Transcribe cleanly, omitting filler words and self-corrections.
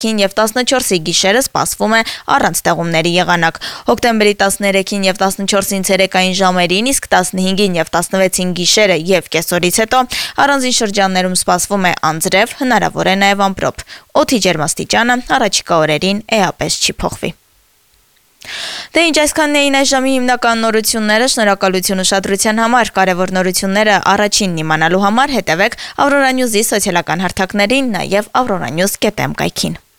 եւ 14-ի գիշերը սպասվում է առանց տեղումների եղանակ։ Հոկտեմբերի 13-ին եւ 14-ին ցերեկային ժամերին, իսկ 15-ին եւ 16-ին գիշերը եւ կեսօրից հետո առանձին շրջաններում սպասվում է անձրև, հնարավոր է նաեւ ամպրոպ։ Օդի ջերմաստիճանը առաջիկա օրերին էապես չի փոխվի։ Դե ինչ, այսքանն էին այս ժամի հիմնական նորությունները, շնորհակալություն ուշադրության համար, կարևոր նորությունները առաջինն իմանալու համար հետևեք Aurora News-ի սոցիալական հարթակներին, նաև aurora.news.am կայքին։